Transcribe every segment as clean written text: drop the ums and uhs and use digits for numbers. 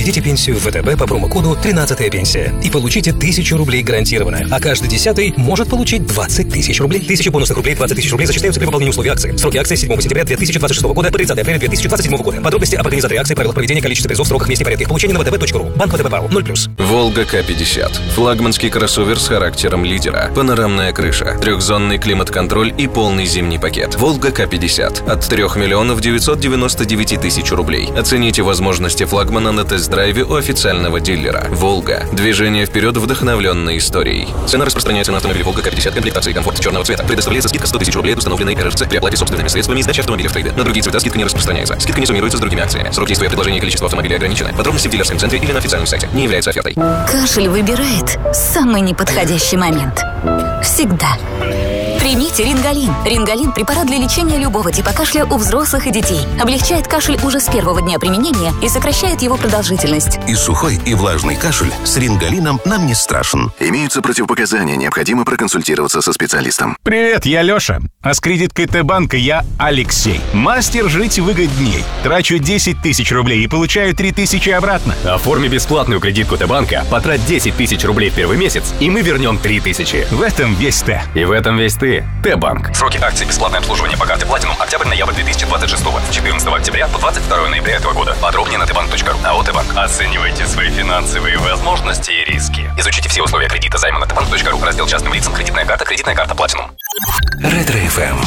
Заведите пенсию в ВТБ по промокоду 13-я пенсия и получите 1000 рублей гарантированно, а каждый 10-й может получить 20 тысяч рублей. 1000 бонусных рублей, 20 тысяч рублей зачисляются при выполнении условий акции. Сроки акции с 7 сентября 2026 года по 30 апреля 2027 года. Подробности об организаторе акции, правилах проведения, количестве призов, сроках, месте, порядке их получения на vtb.ru. Банк ВТБ БАУ 0+. Волга К-50. Флагманский кроссовер с характером лидера. Панорамная крыша, трехзонный климат-контроль и полный зимний пакет. Волга К-50 от 3 миллионов 999 тысяч рублей. Оцените возможности флагмана на тест-драйве у официального дилера. Волга. Движение вперед, вдохновленной историей. Цена распространяется на автомобиль Волга К-50 комплектации и комфорт черного цвета. Предоставляется скидка 100 тысяч рублей от установленной РРЦ при оплате собственными средствами и сдаче автомобиля в трейд. На другие цвета скидка не распространяется. Скидка не суммируется с другими акциями. Срок действия предложения и количество автомобилей ограничены. Подробности в дилерском центре или на официальном сайте. Не является офертой. Кашель выбирает самый неподходящий момент. Всегда. Примите Рингалин. Рингалин – препарат для лечения любого типа кашля у взрослых и детей. Облегчает кашель уже с первого дня применения и сокращает его продолжительность. И сухой, и влажный кашель с Рингалином нам не страшен. Имеются противопоказания, необходимо проконсультироваться со специалистом. Привет, я Леша. А с кредиткой Т-банка я Алексей. Мастер жить выгодней. Трачу 10 тысяч рублей и получаю 3 тысячи обратно. Оформи бесплатную кредитку Т-банка, потрать 10 тысяч рублей в первый месяц, и мы вернем 3 тысячи. В этом весь Т. И в этом весь ты. Т-банк. Сроки акций бесплатное обслуживание по карте Platinum октябрь-ноябрь 2026 с 14 октября по 22 ноября этого года. Подробнее на tbank.ru. АО Т-банк. Оценивайте свои финансовые возможности и риски. Изучите все условия кредита займа на tbank.ru. Раздел частным лицам. Кредитная карта Platinum. Ретро-ФМ.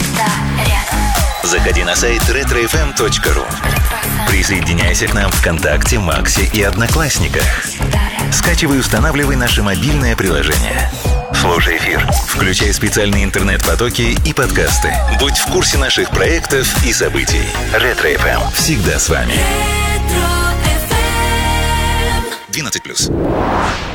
Заходи на сайт retrofm.ru. Присоединяйся к нам ВКонтакте, Максе и Одноклассниках. Скачивай и устанавливай наше мобильное приложение. Слушай эфир, включай специальные интернет-потоки и подкасты. Будь в курсе наших проектов и событий. Ретро-ФМ. Всегда с вами. 12+.